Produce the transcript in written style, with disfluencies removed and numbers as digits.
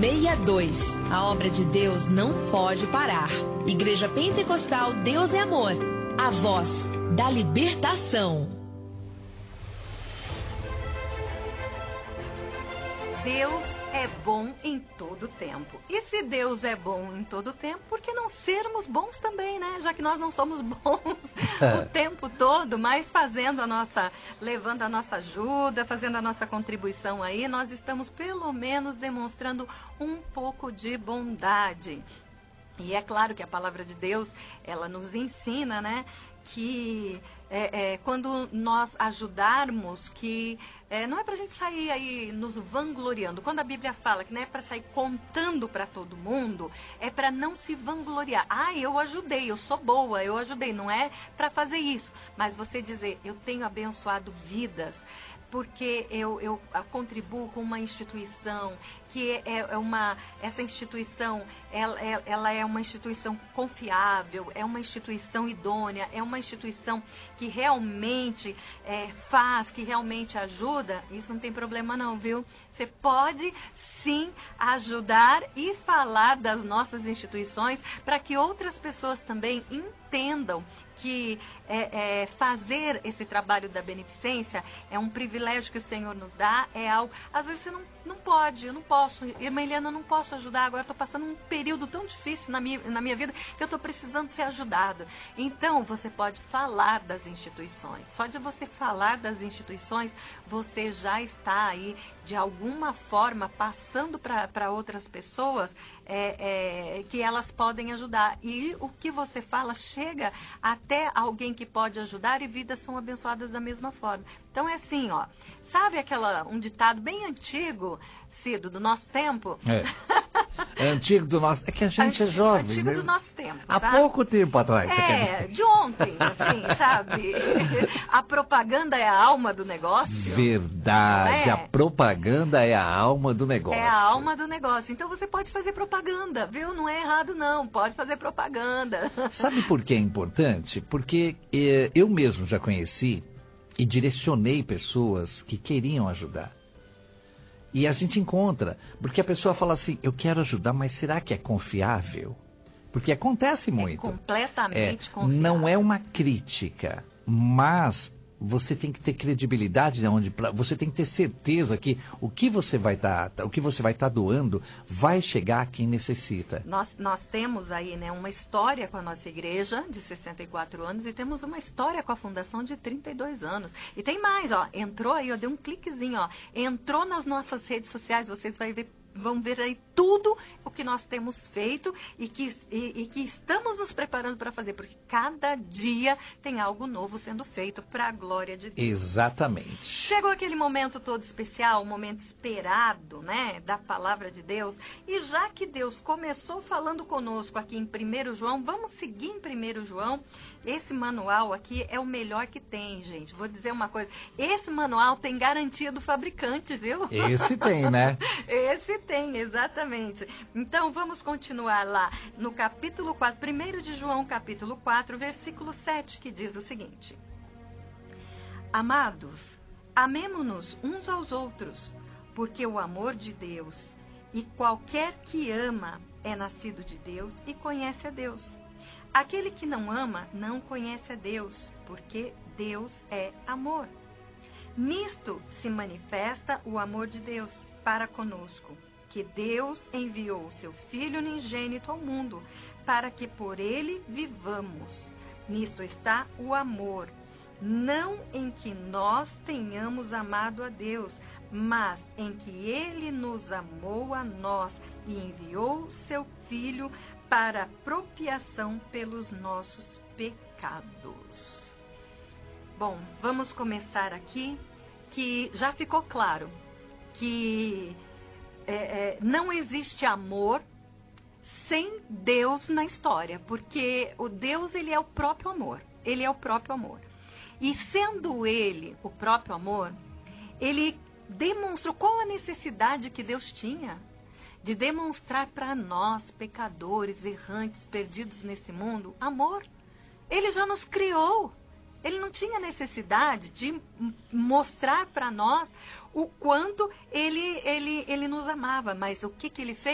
62. A obra de Deus não pode parar. Igreja Pentecostal Deus é Amor. A voz da libertação. Deus é bom em todo tempo. E se Deus é bom em todo tempo, por que não sermos bons também, né? Já que nós não somos bons o tempo todo, mas levando a nossa ajuda, fazendo a nossa contribuição aí, nós estamos pelo menos demonstrando um pouco de bondade. E é claro que a palavra de Deus, ela nos ensina, né, que quando nós ajudarmos, que não é para a gente sair aí nos vangloriando. Quando a Bíblia fala que não é para sair contando para todo mundo, é para não se vangloriar. Ah, eu ajudei, eu sou boa, eu ajudei. Não é para fazer isso, mas você dizer, eu tenho abençoado vidas, porque eu contribuo com uma instituição que essa instituição, ela é uma instituição confiável, é uma instituição idônea, é uma instituição que realmente faz, que realmente ajuda. Isso não tem problema não, viu? Você pode sim ajudar e falar das nossas instituições para que outras pessoas também entendam que fazer esse trabalho da beneficência é um privilégio que o Senhor nos dá, é algo. Às vezes você não pode, eu não posso, irmã Eliana, eu não posso ajudar agora, estou passando um período tão difícil na minha vida que eu estou precisando ser ajudado. Então, você pode falar das instituições. Só de você falar das instituições, você já está aí, de alguma forma, passando para outras pessoas que elas podem ajudar. E o que você fala chega até alguém que pode ajudar e vidas são abençoadas da mesma forma. Então é assim, ó, sabe um ditado bem antigo, Cido, do nosso tempo? É antigo do nosso... É que a gente é jovem, antigo, né? do nosso tempo, Há sabe? pouco tempo atrás, você quer dizer. De ontem, assim, sabe? A propaganda é a alma do negócio. Verdade, a propaganda é a alma do negócio. É a alma do negócio. Então você pode fazer propaganda, viu? Não é errado não, pode fazer propaganda. Sabe por que é importante? Porque eu mesmo já conheci e direcionei pessoas que queriam ajudar. E a gente encontra, porque a pessoa fala assim, eu quero ajudar, mas será que é confiável? Porque acontece muito. É completamente confiável. Não é uma crítica, mas você tem que ter credibilidade, você tem que ter certeza que o que você vai estar doando vai chegar a quem necessita. Nós temos aí, né, uma história com a nossa igreja de 64 anos e temos uma história com a fundação de 32 anos. E tem mais, ó, entrou aí, eu dei um cliquezinho, ó, entrou nas nossas redes sociais, vocês vão ver aí tudo o que nós temos feito e que estamos nos preparando para fazer, porque cada dia tem algo novo sendo feito para a glória de Deus. Exatamente. Chegou aquele momento todo especial, um momento esperado, né, da palavra de Deus. E já que Deus começou falando conosco aqui em 1 João, vamos seguir em 1 João. Esse manual aqui é o melhor que tem, gente. Vou dizer uma coisa, esse manual tem garantia do fabricante, viu? Esse tem, né? Esse tem, exatamente. Então, vamos continuar lá no capítulo 4, 1 de João, capítulo 4, versículo 7, que diz o seguinte: Amados, amemo-nos uns aos outros, porque o amor de Deus, e qualquer que ama é nascido de Deus e conhece a Deus. Aquele que não ama não conhece a Deus, porque Deus é amor. Nisto se manifesta o amor de Deus para conosco, que Deus enviou o seu Filho unigênito ao mundo, para que por ele vivamos. Nisto está o amor, não em que nós tenhamos amado a Deus, mas em que ele nos amou a nós e enviou o seu Filho para propiação pelos nossos pecados. Bom, vamos começar aqui, que já ficou claro que não existe amor sem Deus na história, porque o Deus, ele é o próprio amor, ele é o próprio amor. E sendo ele o próprio amor, ele demonstrou qual a necessidade que Deus tinha de demonstrar para nós, pecadores, errantes, perdidos nesse mundo, amor. Ele já nos criou. Ele não tinha necessidade de mostrar para nós o quanto ele nos amava, mas o que ele fez?